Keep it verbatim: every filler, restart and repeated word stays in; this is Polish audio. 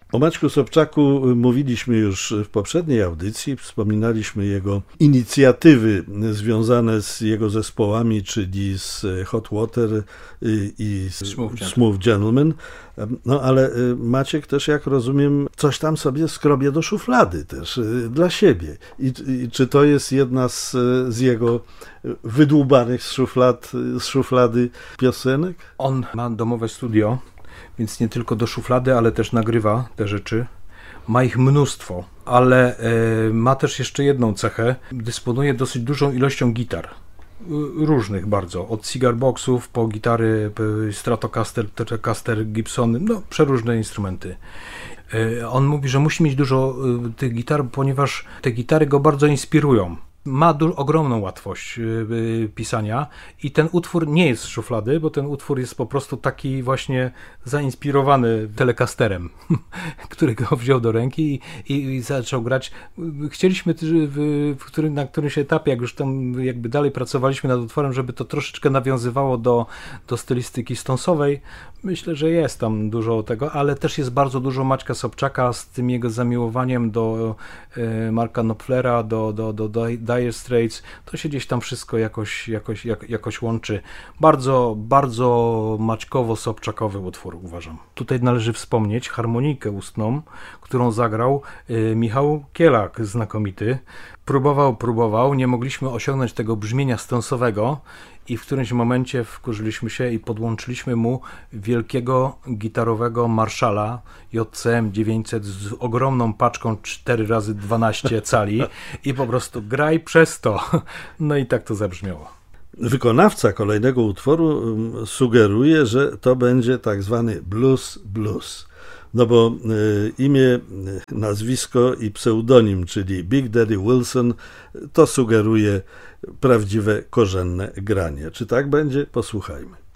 O Maćku Sobczaku mówiliśmy już w poprzedniej audycji, wspominaliśmy jego inicjatywy związane z jego zespołami, czyli z Hot Water i z Smooth, Smooth Gentleman. No ale Maciek też, jak rozumiem, coś tam sobie skrobie do szuflady też dla siebie. I, i czy to jest jedna z, z jego wydłubanych z, szuflad, z szuflady piosenek? On ma domowe studio, więc nie tylko do szuflady, ale też nagrywa te rzeczy. Ma ich mnóstwo, ale y, ma też jeszcze jedną cechę. Dysponuje dosyć dużą ilością gitar. Y, różnych bardzo. Od cigar boxów po gitary y, Stratocaster, Telecaster, Gibsony, no przeróżne instrumenty. Y, on mówi, że musi mieć dużo y, tych gitar, ponieważ te gitary go bardzo inspirują. Ma du- ogromną łatwość yy, pisania i ten utwór nie jest z szuflady, bo ten utwór jest po prostu taki właśnie zainspirowany Telecasterem, który go wziął do ręki i, i, i zaczął grać. Chcieliśmy w, w którym, na którymś etapie, jak już tam jakby dalej pracowaliśmy nad utworem, żeby to troszeczkę nawiązywało do, do stylistyki Stonesowej. Myślę, że jest tam dużo tego, ale też jest bardzo dużo Maćka Sobczaka z tym jego zamiłowaniem do yy, Marka Knopflera, do, do, do, do Dire Straits, to się gdzieś tam wszystko jakoś, jakoś, jak, jakoś łączy. Bardzo, bardzo Maćkowo-Sobczakowy utwór, uważam. Tutaj należy wspomnieć harmonikę ustną, którą zagrał y, Michał Kielak, znakomity. Próbował, próbował, nie mogliśmy osiągnąć tego brzmienia stonsowego i w którymś momencie wkurzyliśmy się i podłączyliśmy mu wielkiego gitarowego Marshalla J C M dziewięćset z ogromną paczką cztery razy dwanaście cali i po prostu graj przez to. No i tak to zabrzmiało. Wykonawca kolejnego utworu sugeruje, że to będzie tak zwany blues blues. No bo y, imię, nazwisko i pseudonim, czyli Big Daddy Wilson, to sugeruje prawdziwe, korzenne granie. Czy tak będzie? Posłuchajmy.